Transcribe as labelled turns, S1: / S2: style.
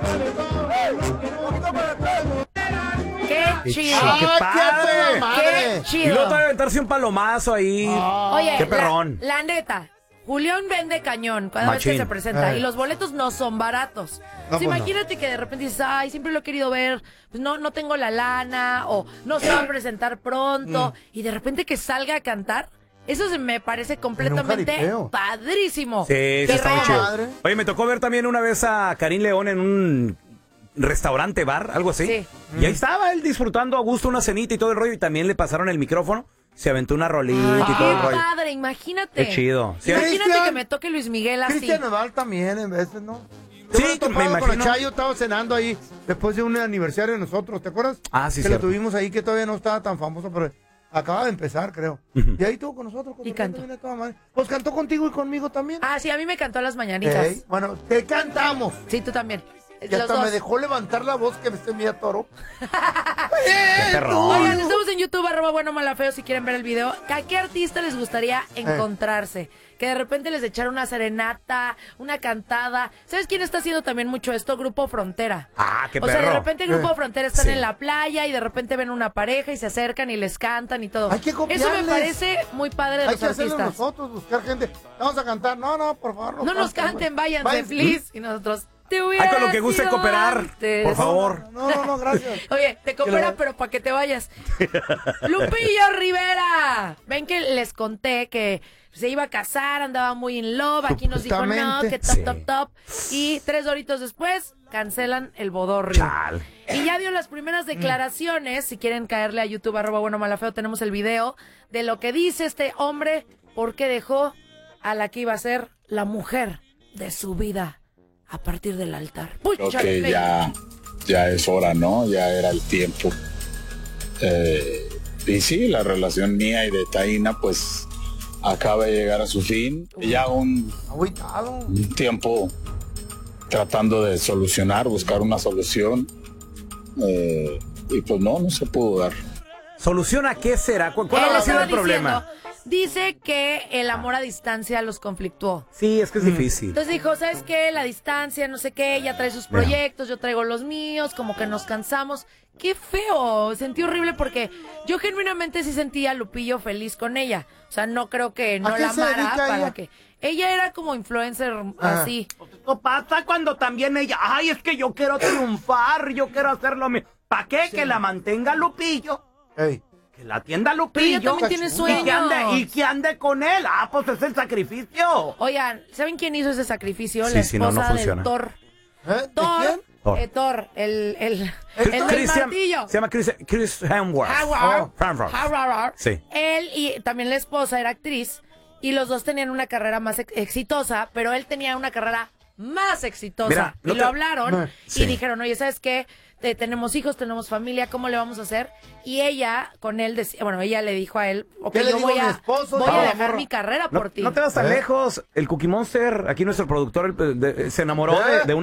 S1: ¡Qué chido!
S2: ¡Qué padre!
S1: ¡Qué chido!
S2: Y luego todavía aventarse un palomazo ahí.
S1: Oye,
S2: ¡qué perrón!
S1: La neta, Julián vende cañón cada vez que se presenta y los boletos no son baratos.
S3: No,
S1: imagínate que de repente dices, ay, siempre lo he querido ver, pues no tengo la lana o no se va a presentar pronto y de repente que salga a cantar. Eso me parece completamente padrísimo.
S2: Sí, está muy chido. Oye, me tocó ver también una vez a Karim León en un restaurante, bar, algo así.
S1: Sí.
S2: Y ahí estaba él disfrutando a gusto una cenita y todo el rollo. Y también le pasaron el micrófono. Se aventó una rolita y todo el rollo.
S1: ¡Qué padre! Imagínate.
S2: Qué chido. Sí,
S1: Imagínate que me toque Luis Miguel así.
S3: Cristian Nodal también en veces, ¿no?
S2: Sí,
S3: me imagino. Con el Chayo estaba cenando ahí después de un aniversario de nosotros, ¿te acuerdas?
S2: Ah, sí,
S3: que
S2: cierto.
S3: lo tuvimos ahí, que todavía no estaba tan famoso, pero acaba de empezar, creo. Y ahí estuvo con nosotros.
S1: Y cantó.
S3: Pues cantó contigo y conmigo también.
S1: Ah, sí, a mí me cantó las mañanitas.
S3: Bueno, te cantamos.
S1: Sí, tú también.
S3: Y
S1: Los
S3: hasta
S1: dos.
S3: me dejó levantar la voz que se me atoró.
S2: ¡Qué perrón!
S1: Oigan, estamos en YouTube, @buenomalafeo, si quieren ver el video. ¿A qué artista les gustaría encontrarse? Que de repente les echara una serenata, una cantada. ¿Sabes quién está haciendo también mucho esto? Grupo Frontera.
S2: ¡Ah, qué
S1: O
S2: perro!
S1: sea, de repente Grupo Frontera están
S2: Sí.
S1: en la playa y de repente ven una pareja y se acercan y les cantan y todo.
S3: Hay que
S1: Eso me
S3: copiarles.
S1: parece muy padre de
S3: Hay
S1: los
S3: que hacerlo
S1: artistas.
S3: nosotros, buscar gente. Vamos a cantar. No, por favor.
S1: No nos canten, váyanse, please. Y nosotros...
S2: Ay, con lo que guste cooperar, por favor.
S3: No, gracias.
S1: Oye, te coopera, pero para que te vayas. Lupillo Rivera. Ven que les conté que se iba a casar, andaba muy in love. Aquí nos dijo no, que top. Y 3 horitos después, cancelan el bodorrio.
S2: Chal.
S1: Y ya dio las primeras declaraciones. Si quieren caerle a YouTube, @buenomalafeo, tenemos el video de lo que dice este hombre, por qué dejó a la que iba a ser la mujer de su vida a partir del altar.
S4: Creo que ya es hora, ¿no? Ya era el tiempo. Y sí, la relación mía y de Taina pues acaba de llegar a su fin. Ya un tiempo tratando de solucionar, buscar una solución. Y pues no se pudo dar.
S2: ¿Solución a qué será? ¿Cuál
S1: Él
S2: ha sido
S1: estaba
S2: el problema?
S1: diciendo, dice que el amor a distancia los conflictuó.
S2: Sí, es que es difícil.
S1: Entonces dijo, ¿sabes qué? La distancia, no sé qué, ella trae sus proyectos, yo traigo los míos, como que nos cansamos. ¡Qué feo! Sentí horrible porque yo genuinamente sí sentía a Lupillo feliz con ella. O sea, no creo que no la amara para que... Ella era como influencer así.
S2: Esto pasa cuando también ella... Ay, es que yo quiero triunfar, yo quiero hacerlo... ¿Para qué? Sí. Que la mantenga Lupillo.
S3: Ey.
S2: Que la atienda Lupillo.
S1: Pero ella también tiene sueños.
S2: Y que ande con él. Ah, pues es el sacrificio.
S1: Oigan, ¿saben quién hizo ese sacrificio?
S2: Sí,
S1: la
S2: si no, no
S1: esposa
S2: funciona.
S1: de Thor.
S3: ¿De
S1: Thor.
S3: quién?
S1: Thor, el del martillo.
S2: Se llama Chris Hemsworth.
S1: Howard.
S2: Sí.
S1: Él y también la esposa era actriz y los dos tenían una carrera más exitosa, pero él tenía una carrera más exitosa.
S2: Mira,
S1: y lo hablaron
S2: Sí.
S1: y dijeron, oye, ¿sabes qué? Tenemos hijos, tenemos familia, ¿cómo le vamos a hacer? Y ella, con él, ella le dijo a él, ok, yo voy a dejar mi carrera por ti.
S2: No te vas tan lejos. El Cookie Monster, aquí nuestro productor, se enamoró de una